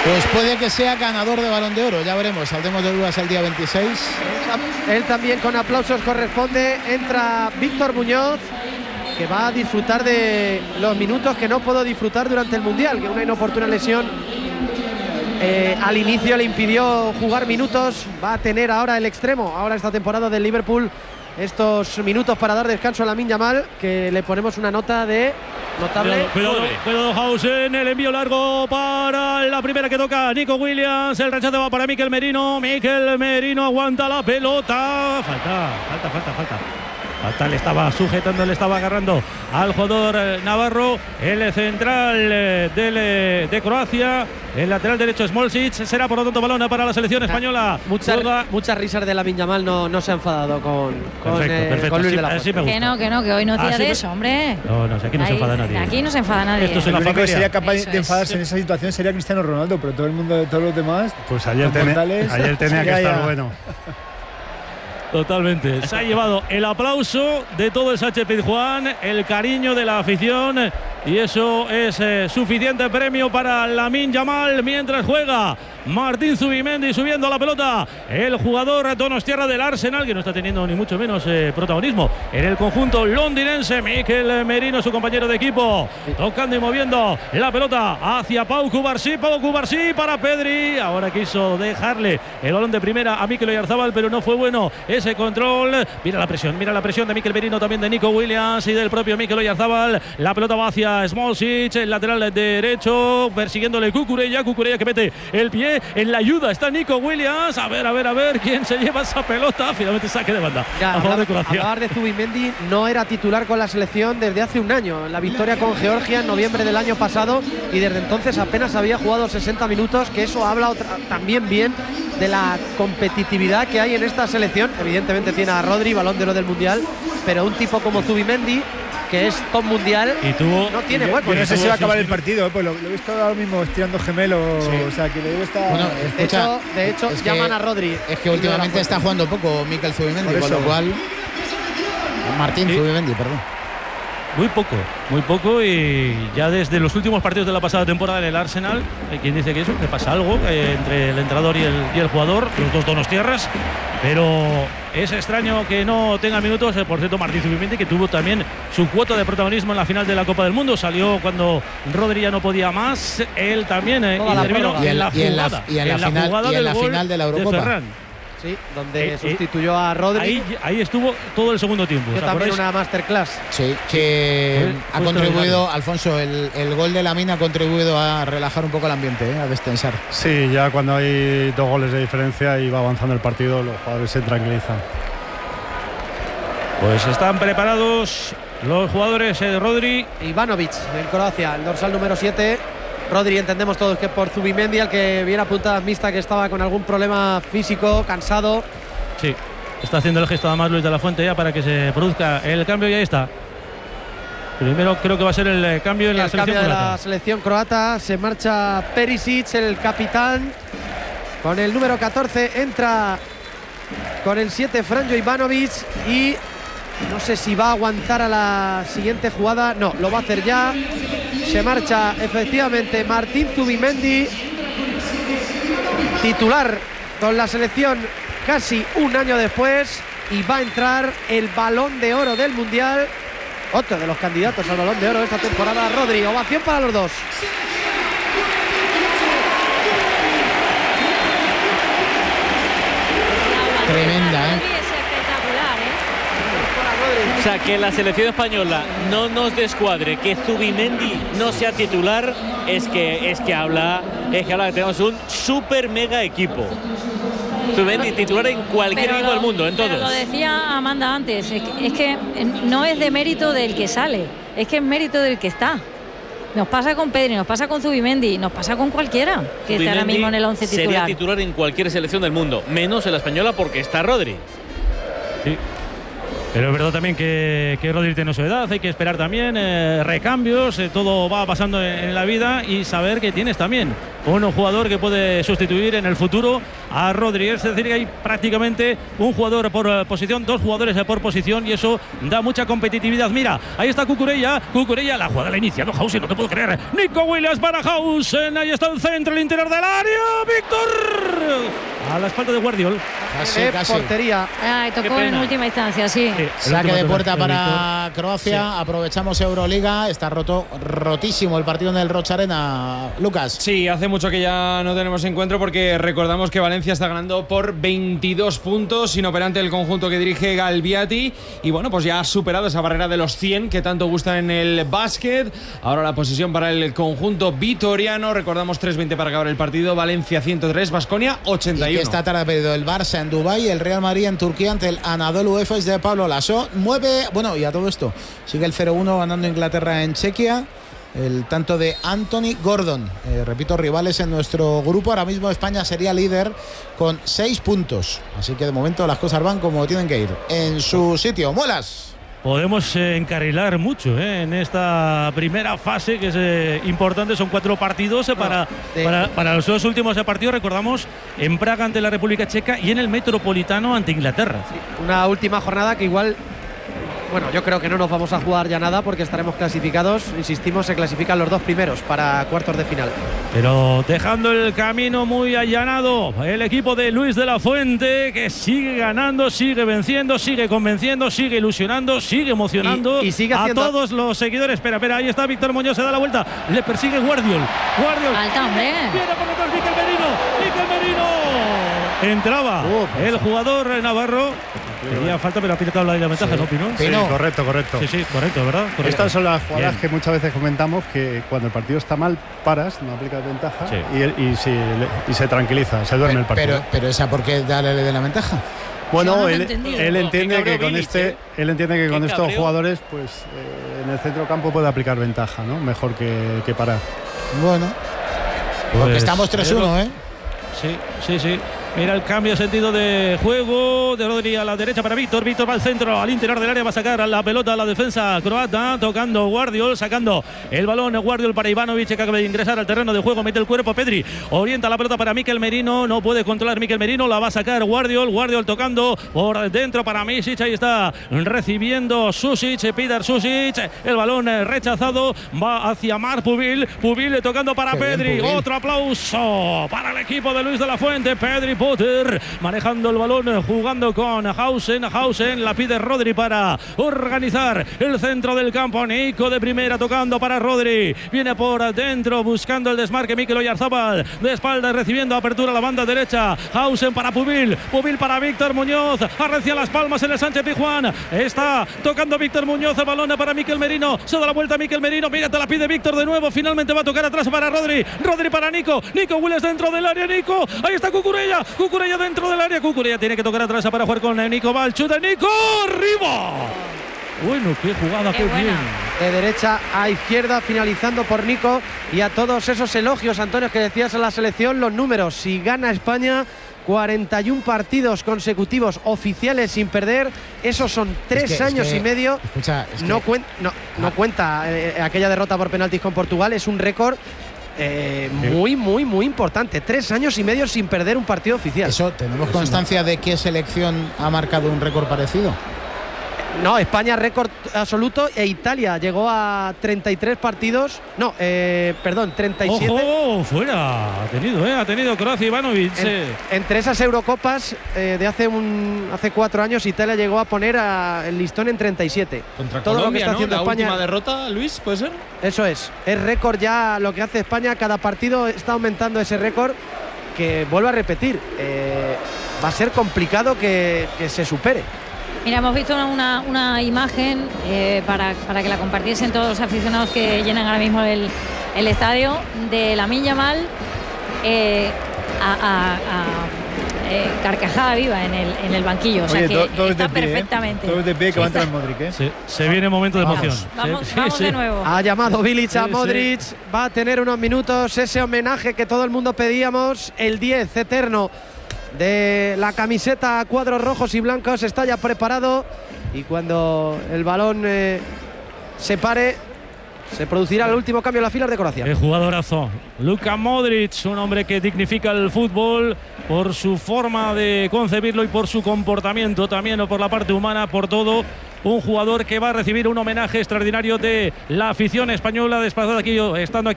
Pues puede que sea ganador de Balón de Oro, ya veremos, saldremos de dudas el día 26. Él también con aplausos corresponde. Entra Víctor Muñoz, que va a disfrutar de los minutos que no pudo disfrutar durante el Mundial, que una inoportuna lesión al inicio le impidió jugar minutos. Va a tener ahora el extremo, ahora esta temporada del Liverpool, estos minutos para dar descanso a Lamine Yamal, que le ponemos una nota de notable. Cuidado Hausen, el envío largo para la primera que toca Nico Williams, el rechazo va para Mikel Merino. Mikel Merino aguanta la pelota. Falta, le estaba sujetando, le estaba agarrando al jugador navarro, el central de Croacia, el lateral derecho Smolcic. Será por lo tanto balón para la selección española. Muchas risas de Lamine Yamal, no se ha enfadado con Luis de la Fuente. Sí me gusta. Que hoy no hacía de eso, hombre. No, aquí no se enfada nadie. Aquí no se enfada nadie. Esto es El una único que familia. sería capaz de enfadarse en esa situación sería Cristiano Ronaldo, pero todo el mundo, todos los demás, pues ayer tenía que estar bueno. Totalmente. Se ha llevado el aplauso de todo el Sánchez Pizjuán, el cariño de la afición, y eso es suficiente premio para Lamine Yamal mientras juega Martín Zubimendi subiendo la pelota. El jugador donostiarra del Arsenal, que no está teniendo ni mucho menos protagonismo en el conjunto londinense. Mikel Merino, su compañero de equipo, tocando y moviendo la pelota hacia Pau Cubarsí para Pedri. Ahora quiso dejarle el balón de primera a Mikel Oyarzabal, pero no fue bueno ese control. Mira la presión de Mikel Merino, también de Nico Williams y del propio Mikel Oyarzabal. La pelota va hacia Smolcic, el lateral derecho, persiguiéndole Cucurella que mete el pie. En la ayuda está Nico Williams. A ver quién se lleva esa pelota. Finalmente saque de banda. Hablar de Zubimendi, no era titular con la selección desde hace un año. En la victoria con Georgia en noviembre del año pasado, y desde entonces apenas había jugado 60 minutos, que eso habla también bien de la competitividad que hay en esta selección. Evidentemente tiene a Rodri, Balón de Oro del Mundial, pero un tipo como Zubimendi, que es top mundial, no tiene hueco. No sé si va a acabar el partido, pues lo he visto ahora mismo estirando gemelos, sí. O sea que le debe estar. Bueno, de hecho llaman a Rodri. Es que últimamente está jugando poco Mikel Zubimendi, con lo cual. Martín Zubimendi, perdón. Muy poco, y ya desde los últimos partidos de la pasada temporada en el Arsenal, hay quien dice que pasa algo entre el entrenador y el jugador, los dos donostiarras, pero es extraño que no tenga minutos. Por cierto, Martín Zubimendi, que tuvo también su cuota de protagonismo en la final de la Copa del Mundo, salió cuando Rodri ya no podía más, él también intervino en la final de la Eurocopa. Sí, donde sustituyó a Rodri. Ahí estuvo todo el segundo tiempo. Yo también una masterclass. Sí, que ha contribuido, Alfonso, el gol de Lamine ha contribuido a relajar un poco el ambiente, a destensar. Sí, ya cuando hay 2 goles de diferencia y va avanzando el partido, los jugadores se tranquilizan. Pues están preparados los jugadores de Rodri. Ivanovic, en Croacia, el dorsal número 7. Rodri, entendemos todos que por Zubimendi, al que viene a puntada mixta, que estaba con algún problema físico, cansado. Sí, está haciendo el gesto además Luis de la Fuente ya para que se produzca el cambio, y ahí está. Primero creo que va a ser el cambio en la selección croata. La selección croata, se marcha Perisic, el capitán, con el número 14, entra con el 7 Franjo Ivanovic, y no sé si va a aguantar a la siguiente jugada. No, lo va a hacer ya. Se marcha efectivamente Martín Zubimendi, titular con la selección casi un año después, y va a entrar el Balón de Oro del Mundial, otro de los candidatos al Balón de Oro de esta temporada, Rodri. Ovación para los dos. Tremenda, O sea, que la selección española no nos descuadre, que Zubimendi no sea titular, es que habla que tenemos un super mega equipo. Zubimendi titular en cualquier equipo del mundo, en todos. Lo decía Amanda antes, es que no es de mérito del que sale, es que es mérito del que está. Nos pasa con Pedri, nos pasa con Zubimendi, nos pasa con cualquiera que esté ahora mismo en el 11 titular. Sería titular en cualquier selección del mundo, menos en la española, porque está Rodri. Sí. Pero es verdad también que Rodri tiene su edad, hay que esperar también recambios, todo va pasando en la vida, y saber que tienes también un jugador que puede sustituir en el futuro a Rodri. Es decir, que hay prácticamente un jugador por posición, 2 jugadores por posición, y eso da mucha competitividad. Mira, ahí está Cucurella, la jugada la ha iniciado Hausen, no te puedo creer. Nico Williams para Hausen, ahí está el centro, el interior del área, Víctor a la espalda de Guardiol. Casi. Portería. Tocó en última instancia, sí. Saque de puerta para Croacia. Sí. Aprovechamos Euroliga. Está rotísimo el partido en el Rocha Arena, Lucas. Sí, hace mucho que ya no tenemos encuentro, porque recordamos que Valencia está ganando por 22 puntos, inoperante el conjunto que dirige Galbiati, y bueno, pues ya ha superado esa barrera de los 100 que tanto gusta en el básquet. Ahora la posición para el conjunto vitoriano, recordamos 3:20 para acabar el partido, Valencia 103, Baskonia 81. Y que esta tarde ha perdido el Barça en Dubái, el Real Madrid en Turquía ante el Anadolu Efes de Pablo Laso. Bueno, y a todo esto sigue el 0-1 ganando Inglaterra en Chequia. El tanto de Anthony Gordon. Repito, rivales en nuestro grupo. Ahora mismo España sería líder con 6 puntos. Así que de momento las cosas van como tienen que ir. En su sitio. Muelas. Podemos encarrilar mucho en esta primera fase, que es importante. Son 4 partidos para los 2 últimos partidos. Recordamos, en Praga ante la República Checa y en el Metropolitano ante Inglaterra. Sí, una última jornada que igual... Bueno, yo creo que no nos vamos a jugar ya nada porque estaremos clasificados. Insistimos, se clasifican los 2 primeros para cuartos de final. Pero dejando el camino muy allanado, el equipo de Luis de la Fuente, que sigue ganando, sigue venciendo, sigue convenciendo, sigue ilusionando, sigue emocionando y sigue haciendo... a todos los seguidores. Espera, ahí está Víctor Muñoz, se da la vuelta, le persigue Guardiol. Falta, hombre. Viene por detrás Miquel Merino. Entraba el jugador navarro. Tenía falta, pero ha pitado la ventaja, ¿no, Pino? Sí, correcto. Sí, correcto, ¿verdad? Correcto. Estas son las jugadas que muchas veces comentamos, que cuando el partido está mal, paras, no aplicas ventaja y se tranquiliza, se duerme el partido. Pero esa, ¿por qué darle de la ventaja? Bueno, él entiende que con estos jugadores, pues en el centro campo puede aplicar ventaja, ¿no? Mejor que parar. Bueno, pues porque estamos 3-1, ¿eh? Sí. Mira el cambio de sentido de juego de Rodri a la derecha para Víctor. Víctor va al centro, al interior del área, va a sacar la pelota a la defensa croata, tocando Guardiol, sacando el balón Guardiol para Ivanovic, que acaba de ingresar al terreno de juego, mete el cuerpo Pedri, orienta la pelota para Miquel Merino, no puede controlar Miquel Merino, la va a sacar Guardiol tocando por dentro para Misic, ahí está recibiendo Susic, Peter Susic, el balón rechazado, va hacia Marc Pubil tocando para Pedri, otro aplauso para el equipo de Luis de la Fuente. Pedri Potter manejando el balón, jugando con Hausen, la pide Rodri para organizar el centro del campo. Nico de primera tocando para Rodri, viene por dentro buscando el desmarque Mikel Oyarzabal, de espaldas recibiendo apertura a la banda derecha. Hausen para Pubil para Víctor Muñoz, arrecia Las Palmas en el Sánchez Pizjuán, está tocando Víctor Muñoz, el balón para Miquel Merino, se da la vuelta a Miquel Merino, mira, te la pide Víctor de nuevo, finalmente va a tocar atrás para Rodri para Nico Williams dentro del área, Nico, ahí está Cucurella dentro del área, Cucurella tiene que tocar atrás para jugar con Nico, va al chute, Nico, arriba. Bueno, qué jugada, qué bien. De derecha a izquierda, finalizando por Nico, y a todos esos elogios, Antonio, que decías a la selección, los números. Si gana España 41 partidos consecutivos oficiales sin perder, esos son 3 años y medio. No cuenta aquella derrota por penaltis con Portugal, es un récord muy importante. 3 años y medio sin perder un partido oficial. Eso, ¿tenemos constancia de qué selección ha marcado un récord parecido? No, España récord absoluto, e Italia llegó a 33 partidos. 37. ¡Ojo! Fuera. Ha tenido Croacia, Ivanovic. Entre esas Eurocopas de hace 4 años, Italia llegó a poner el listón en 37. Contra todo Colombia, lo que está haciendo la España. Última derrota, Luis, ¿puede ser? Eso es récord ya lo que hace España. Cada partido está aumentando ese récord, que vuelvo a repetir, va a ser complicado que se supere. Mira, hemos visto una imagen para que la compartiesen todos los aficionados que llenan ahora mismo el estadio, de Lamine Yamal carcajada viva en el banquillo. O sea, oye, que está perfectamente. Todos de pie, que va a entrar Modric, ¿eh? Se viene momento de emoción. Vamos de nuevo. Ha llamado Bilic a Modric, va a tener unos minutos ese homenaje que todo el mundo pedíamos, el 10 eterno de la camiseta a cuadros rojos y blancos está ya preparado, y cuando el balón se pare, Se producirá el último cambio en las filas de Croacia. ¡Qué jugadorazo! Luka Modric, un hombre que dignifica el fútbol por su forma de concebirlo y por su comportamiento también, o por la parte humana, por todo. Un jugador que va a recibir un homenaje extraordinario de la afición española, estando aquí